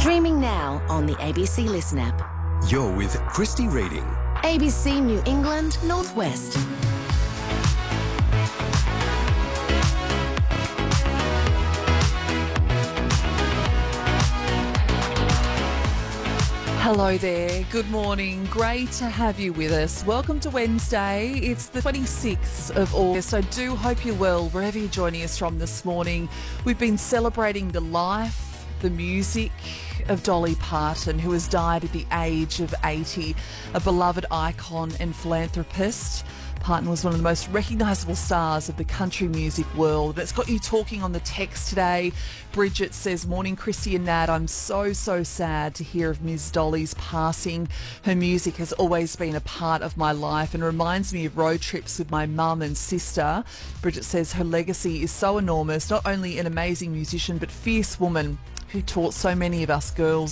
Streaming now on the ABC Listen app. You're with Christy Reading. ABC New England Northwest. Hello there, good morning, great to have you with us. Welcome to Wednesday, it's the 26th of August. I do hope you're well wherever you're joining us from this morning. We've been celebrating the life, the music of Dolly Parton, who has died at the age of 80, a beloved icon and philanthropist. Parton was one of the most recognisable stars of the country music world. It's got you talking on the text today. Bridget says, morning Christy and Nat, I'm so sad to hear of Ms Dolly's passing. Her music has always been a part of my life and reminds me of road trips with my mum and sister. Bridget says her legacy is so enormous, not only an amazing musician but fierce woman who taught so many of us girl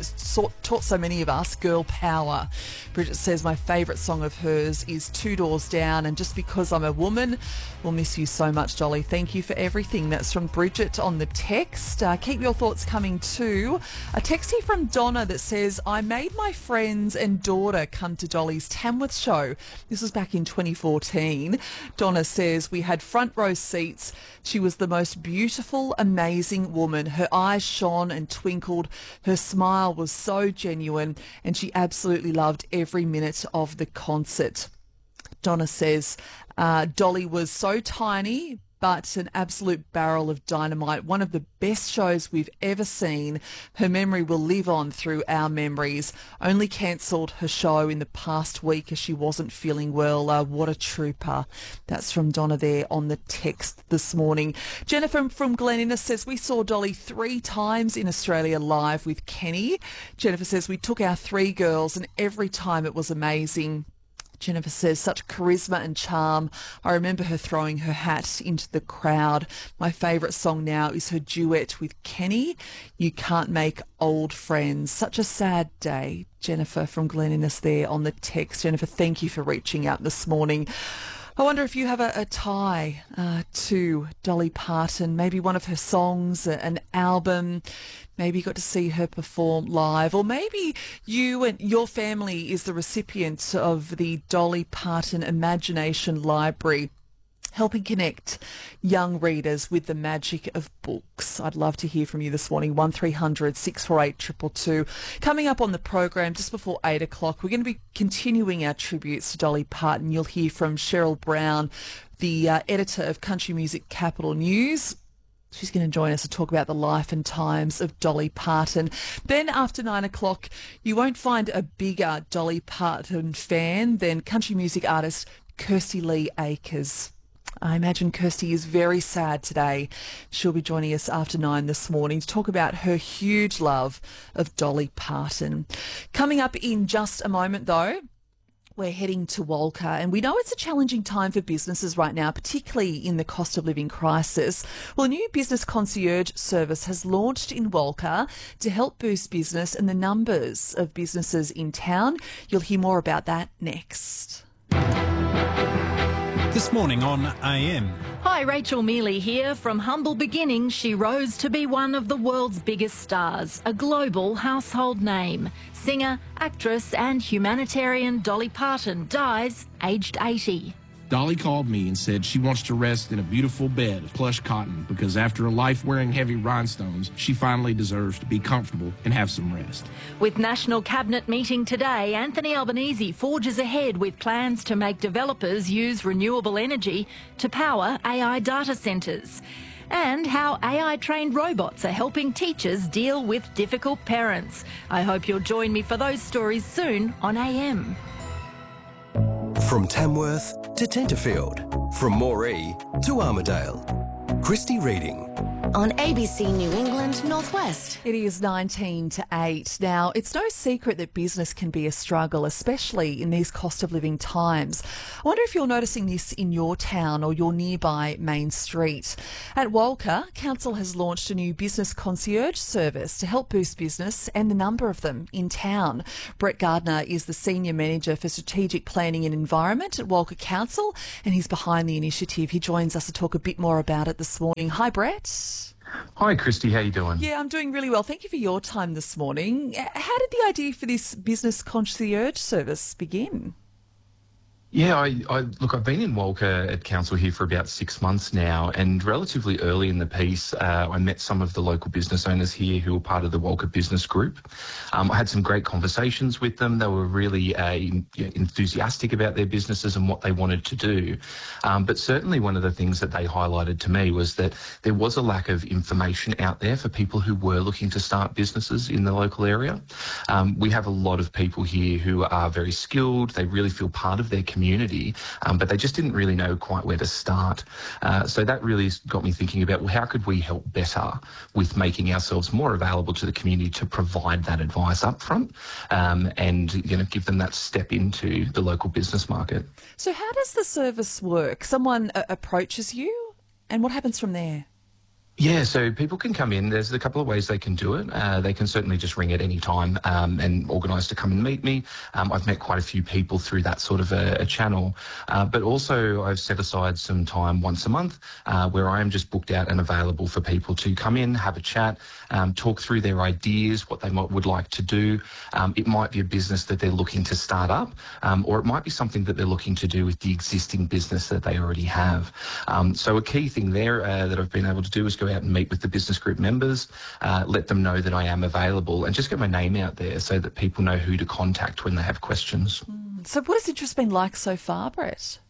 power. Bridget says my favourite song of hers is Two Doors Down, and just because I'm a woman, we'll miss you so much, Dolly. Thank you for everything. That's from Bridget on the text. Keep your thoughts coming too. A text here from Donna that says, I made my friends and daughter come to Dolly's Tamworth show. This was back in 2014. Donna says, we had front row seats. She was the most beautiful, amazing woman. Her eyes shone and twinkled. Her smile was so genuine, and she absolutely loved every minute of the concert. Donna says, Dolly was so tiny, but an absolute barrel of dynamite. One of the best shows we've ever seen. Her memory will live on through our memories. Only cancelled her show in the past week as she wasn't feeling well. What a trooper. That's from Donna there on the text this morning. Jennifer from Glen Innes says, we saw Dolly 3 times in Australia live with Kenny. Jennifer says, we took our 3 girls and every time it was amazing. Jennifer says, such charisma and charm. I remember her throwing her hat into the crowd. My favourite song now is her duet with Kenny, You Can't Make Old Friends. Such a sad day. Jennifer from Glen Innes there on the text. Jennifer, thank you for reaching out this morning. I wonder if you have a tie to Dolly Parton, maybe one of her songs, an album, maybe you got to see her perform live, or maybe you and your family is the recipient of the Dolly Parton Imagination Library, helping connect young readers with the magic of books. I'd love to hear from you this morning, 1300 648 222. Coming up on the program just before 8 o'clock, we're going to be continuing our tributes to Dolly Parton. You'll hear from Cheryl Brown, the editor of Country Music Capital News. She's going to join us to talk about the life and times of Dolly Parton. Then after 9 o'clock, you won't find a bigger Dolly Parton fan than country music artist Kirsty Lee Akers. I imagine Kirsty is very sad today. She'll be joining us after 9 this morning to talk about her huge love of Dolly Parton. Coming up in just a moment, though, we're heading to Walker, and we know it's a challenging time for businesses right now, particularly in the cost of living crisis. Well, a new business concierge service has launched in Walker to help boost business and the numbers of businesses in town. You'll hear more about that next. This morning on AM. Hi, Rachel Mealy here. From humble beginnings, she rose to be one of the world's biggest stars, a global household name. Singer, actress and humanitarian Dolly Parton dies aged 80. Dolly called me and said she wants to rest in a beautiful bed of plush cotton because after a life wearing heavy rhinestones, she finally deserves to be comfortable and have some rest. With National Cabinet meeting today, Anthony Albanese forges ahead with plans to make developers use renewable energy to power AI data centres. And how AI-trained robots are helping teachers deal with difficult parents. I hope you'll join me for those stories soon on AM. From Tamworth to Tenterfield, from Moree to Armidale. Christy Reading. On ABC New England Northwest. It is 19 to 8. Now, it's no secret that business can be a struggle, especially in these cost of living times. I wonder if you're noticing this in your town or your nearby main street. At Walker, Council has launched a new business concierge service to help boost business and the number of them in town. Brett Gardner is the Senior Manager for Strategic Planning and Environment at Walker Council, and he's behind the initiative. He joins us to talk a bit more about it this morning. Hi, Brett. Hi, Christy. How you doing? Yeah, I'm doing really well. Thank you for your time this morning. How did the idea for this business concierge service begin? Yeah, look, I've been in Walker at council here for about 6 months now, and relatively early in the piece, I met some of the local business owners here who were part of the Walker Business Group. I had some great conversations with them. They were really enthusiastic about their businesses and what they wanted to do. But certainly one of the things that they highlighted to me was that there was a lack of information out there for people who were looking to start businesses in the local area. We have a lot of people here who are very skilled. They really feel part of their community, but they just didn't really know quite where to start. So that really got me thinking about, well, how could we help better with making ourselves more available to the community to provide that advice up front, and give them that step into the local business market. So how does the service work? Someone approaches you, and what happens from there? Yeah, so people can come in. There's a couple of ways they can do it. They can certainly just ring at any time and organise to come and meet me. I've met quite a few people through that sort of a channel. But also I've set aside some time once a month where I am just booked out and available for people to come in, have a chat, talk through their ideas, what they would like to do. It might be a business that they're looking to start up, or it might be something that they're looking to do with the existing business that they already have. So a key thing there that I've been able to do is go out and meet with the business group members, let them know that I am available, and just get my name out there so that people know who to contact when they have questions. So what has interest been like so far, Brett?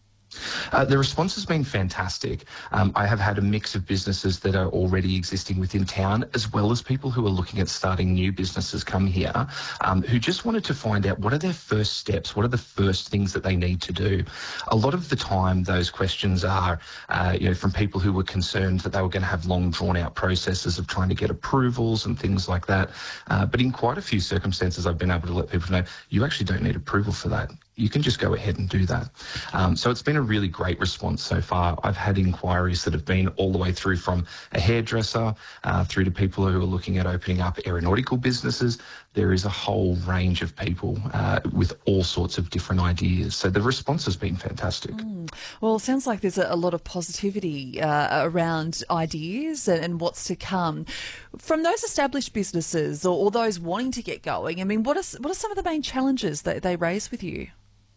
The response has been fantastic. I have had a mix of businesses that are already existing within town, as well as people who are looking at starting new businesses come here, who just wanted to find out what are their first steps, what are the first things that they need to do. A lot of the time, those questions are, from people who were concerned that they were going to have long, drawn-out processes of trying to get approvals and things like that. But in quite a few circumstances, I've been able to let people know, you actually don't need approval for that. You can just go ahead and do that. So it's been a really great response so far. I've had inquiries that have been all the way through from a hairdresser through to people who are looking at opening up aeronautical businesses. There is a whole range of people with all sorts of different ideas. So the response has been fantastic. Well, it sounds like there's a lot of positivity around ideas and what's to come. From those established businesses or those wanting to get going, I mean, what are some of the main challenges that they raise with you?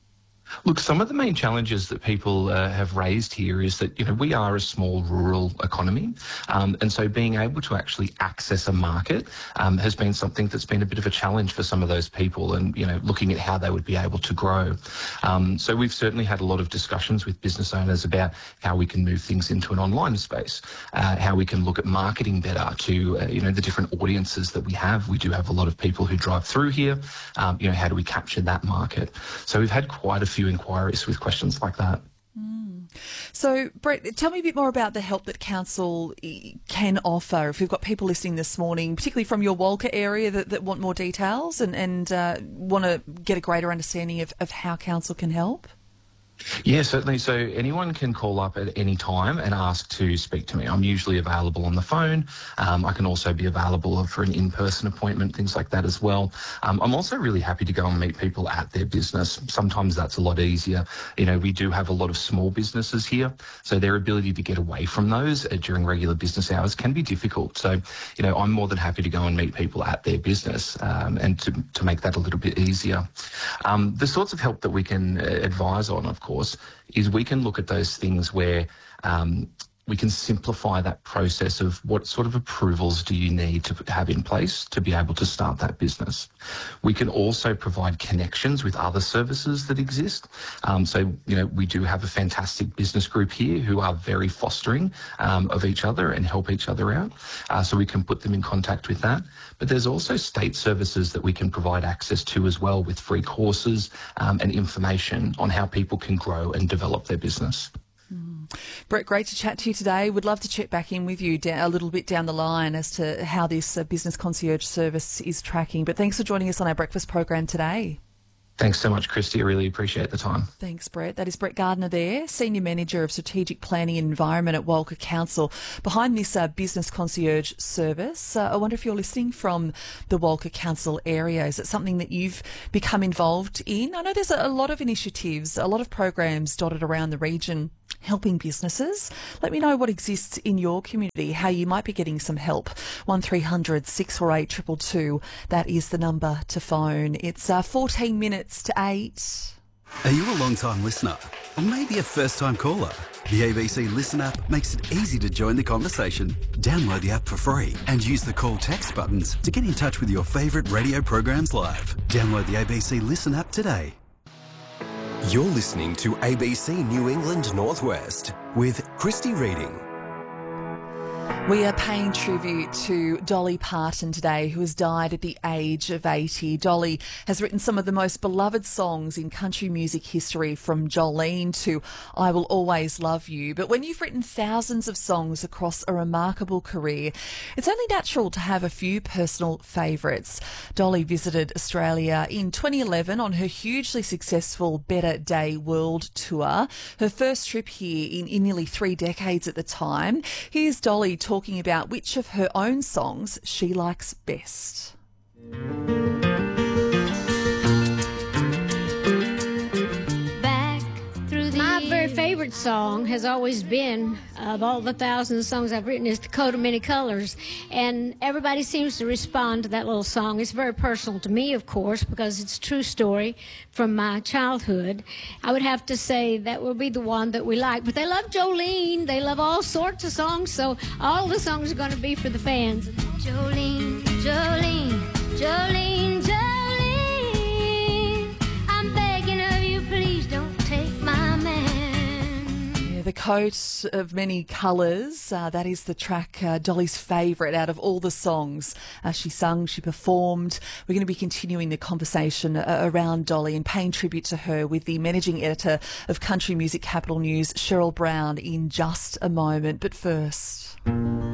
Look, some of the main challenges that people have raised here is that, we are a small rural economy. And so being able to actually access a market has been something that's been a bit of a challenge for some of those people and, looking at how they would be able to grow. So we've certainly had a lot of discussions with business owners about how we can move things into an online space, how we can look at marketing better to, the different audiences that we have. We do have a lot of people who drive through here. How do we capture that market? So we've had quite a few inquiries with questions like that. So, Brett, tell me a bit more about the help that council can offer. If we've got people listening this morning, particularly from your Walker area that want more details and want to get a greater understanding of how council can help. Yeah, certainly. So anyone can call up at any time and ask to speak to me. I'm usually available on the phone. I can also be available for an in-person appointment, things like that as well. I'm also really happy to go and meet people at their business. Sometimes that's a lot easier. We do have a lot of small businesses here, so their ability to get away from those during regular business hours can be difficult. So, I'm more than happy to go and meet people at their business and to make that a little bit easier. The sorts of help that we can advise on, of course, is we can look at those things where we can simplify that process of what sort of approvals do you need to have in place to be able to start that business. We can also provide connections with other services that exist. So, we do have a fantastic business group here who are very fostering of each other and help each other out. So we can put them in contact with that. But there's also state services that we can provide access to as well, with free courses and information on how people can grow and develop their business. Brett, great to chat to you today. Would love to check back in with you a little bit down the line as to how this business concierge service is tracking. But thanks for joining us on our breakfast program today. Thanks so much, Christy. I really appreciate the time. Thanks, Brett. That is Brett Gardner there, Senior Manager of Strategic Planning and Environment at Walker Council, behind this business concierge service. I wonder if you're listening from the Walker Council area. Is it something that you've become involved in? I know there's a lot of initiatives, a lot of programs dotted around the region helping businesses. Let me know what exists in your community, how you might be getting some help. 1300 648 222. That is the number to phone. It's 14 minutes to 8. Are you a long-time listener? Or maybe a first-time caller? The ABC Listen app makes it easy to join the conversation. Download the app for free and use the call text buttons to get in touch with your favourite radio programs live. Download the ABC Listen app today. You're listening to ABC New England Northwest with Christy Reading. We are paying tribute to Dolly Parton today, who has died at the age of 80. Dolly has written some of the most beloved songs in country music history, from Jolene to I Will Always Love You. But when you've written thousands of songs across a remarkable career, it's only natural to have a few personal favourites. Dolly visited Australia in 2011 on her hugely successful Better Day World Tour, her first trip here in nearly 3 decades at the time. Here's Dolly talking about which of her own songs she likes best. My very favorite song has always been, of all the thousands of songs I've written, is Dakota Many Colors. And everybody seems to respond to that little song. It's very personal to me, of course, because it's a true story from my childhood. I would have to say that will be the one that we like. But they love Jolene. They love all sorts of songs, so all the songs are going to be for the fans. Jolene, Jolene, Jolene, Jolene. I'm begging of you, please don't take my man. The Coat of Many Colours, that is the track Dolly's favourite out of all the songs she sung, she performed. We're going to be continuing the conversation around Dolly and paying tribute to her with the Managing Editor of Country Music Capital News, Cheryl Brown, in just a moment. But first...